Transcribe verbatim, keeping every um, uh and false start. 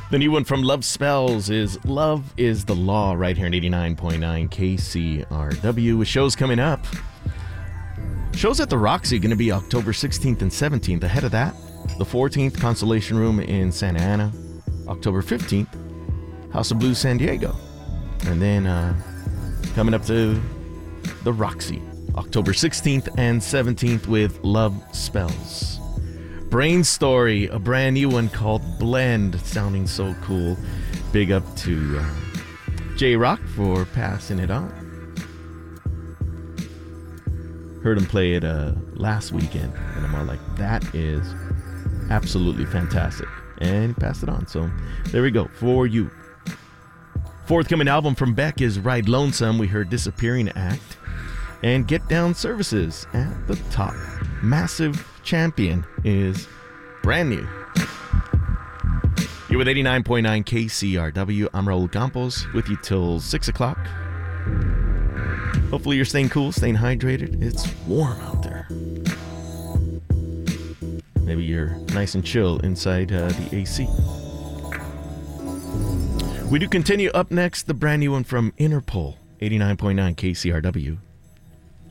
The new one from Love Spells is Love is the Law right here in eighty-nine point nine K C R W with shows coming up. Shows at the Roxy going to be October sixteenth and seventeenth. Ahead of that, the fourteenth, Constellation Room in Santa Ana. October fifteenth, House of Blues San Diego. And then uh, coming up to the Roxy, October sixteenth and seventeenth with Love Spells. Brain Story, a brand new one called Blend, sounding so cool. Big up to uh, J-Rock for passing it on. Heard him play it uh, last weekend, and I'm all like, that is absolutely fantastic. And he passed it on, so there we go, for you. Forthcoming album from Beck is Ride Lonesome. We heard Disappearing Act and Get Down Services at the top. Massive Champion is brand new. You're with eighty-nine point nine K C R W. I'm Raul Campos with you till six o'clock. Hopefully you're staying cool, staying hydrated. It's warm out there. Maybe you're nice and chill inside uh, the A C. We do continue. Up next, the brand new one from Interpol, eighty-nine point nine K C R W.